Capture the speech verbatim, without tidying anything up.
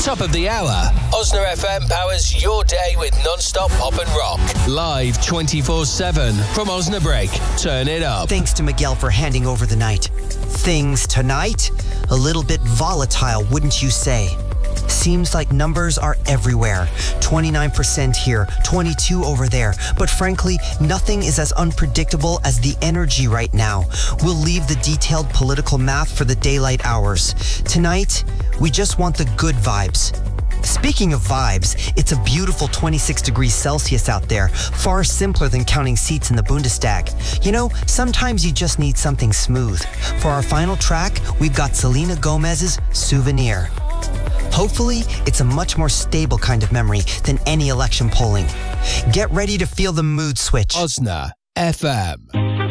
Top of the hour, Osna F M powers your day with non-stop pop and rock. Live twenty-four seven from Osnabrück. Turn it up. Thanks to Miguel for handing over the night. Things tonight? A little bit volatile, wouldn't you say? Seems like numbers are everywhere. twenty-nine percent here, twenty-two over there. But frankly, nothing is as unpredictable as the energy right now. We'll leave the detailed political math for the daylight hours. Tonight, we just want the good vibes. Speaking of vibes, it's a beautiful twenty-six degrees Celsius out there, far simpler than counting seats in the Bundestag. You know, sometimes you just need something smooth. For our final track, we've got Selena Gomez's Souvenir. Hopefully, it's a much more stable kind of memory than any election polling. Get ready to feel the mood switch. Osna F M.